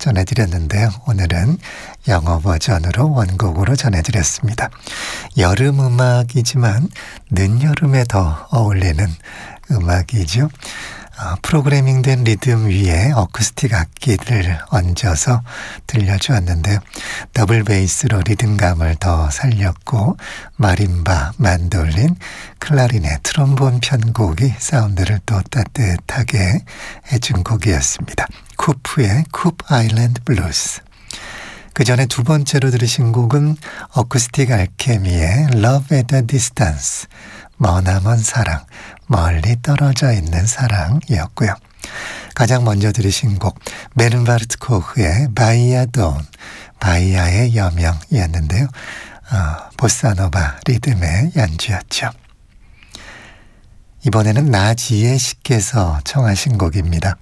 전해드렸는데요. 오늘은 영어 버전으로 원곡으로 전해드렸습니다. 여름 음악이지만 늦여름에 더 어울리는 음악이죠. 프로그래밍된 리듬 위에 어쿠스틱 악기를 얹어서 들려주었는데요. 더블 베이스로 리듬감을 더 살렸고 마림바, 만돌린, 클라리넷, 트롬본 편곡이 사운드를 또 따뜻하게 해준 곡이었습니다. 쿠프의 쿱 아일랜드 블루스. 그 전에 두 번째로 들으신 곡은 어쿠스틱 알케미의 Love at a Distance, 머나먼 사랑, 멀리 떨어져 있는 사랑이었고요. 가장 먼저 들으신 곡 베른바르트 코흐의 바이아 돈, 바이아의 여명이었는데요. 보사노바 리듬의 연주였죠. 이번에는 나지혜 씨께서 청하신 곡입니다.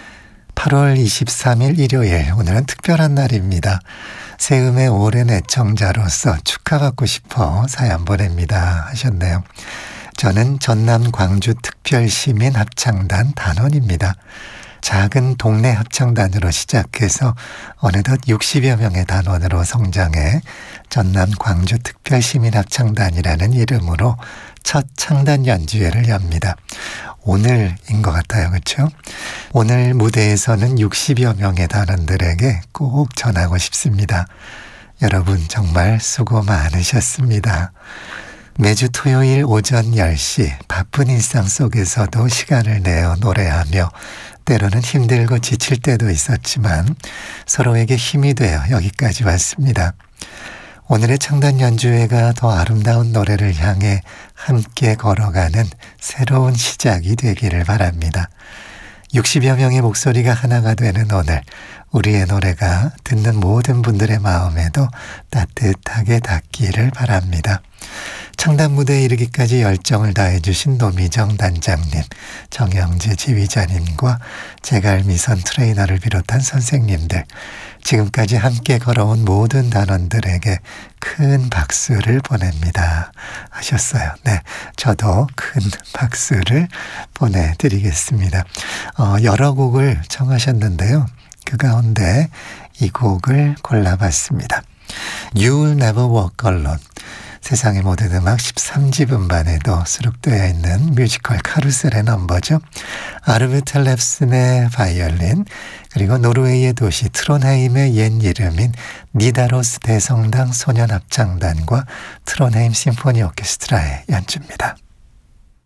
8월 23일 일요일, 오늘은 특별한 날입니다. 세음의 오랜 애청자로서 축하받고 싶어 사연 보냅니다 하셨네요. 저는 전남 광주 특별시민 합창단 단원입니다. 작은 동네 합창단으로 시작해서 어느덧 60여 명의 단원으로 성장해 전남 광주 특별시민 합창단이라는 이름으로 첫 창단 연주회를 엽니다. 오늘인 것 같아요. 그렇죠? 오늘 무대에서는 60여 명의 단원들에게 꼭 전하고 싶습니다. 여러분 정말 수고 많으셨습니다. 매주 토요일 오전 10시 바쁜 일상 속에서도 시간을 내어 노래하며 때로는 힘들고 지칠 때도 있었지만 서로에게 힘이 되어 여기까지 왔습니다. 오늘의 창단 연주회가 더 아름다운 노래를 향해 함께 걸어가는 새로운 시작이 되기를 바랍니다. 60여 명의 목소리가 하나가 되는 오늘, 우리의 노래가 듣는 모든 분들의 마음에도 따뜻하게 닿기를 바랍니다. 창단 무대에 이르기까지 열정을 다해주신 노미정 단장님, 정영재 지휘자님과 제갈미선 트레이너를 비롯한 선생님들, 지금까지 함께 걸어온 모든 단원들에게 큰 박수를 보냅니다 하셨어요. 네, 저도 큰 박수를 보내드리겠습니다. 여러 곡을 청하셨는데요. 그 가운데 이 곡을 골라봤습니다. You'll Never Walk Alone. 세상의 모든 음악 13집 음반에도 수록되어 있는 뮤지컬 카루셀의 넘버죠. 아르베트 랩슨의 바이올린, 그리고 노르웨이의 도시 트론헤임의 옛 이름인 니다로스 대성당 소년합창단과 트론헤임 심포니 오케스트라의 연주입니다.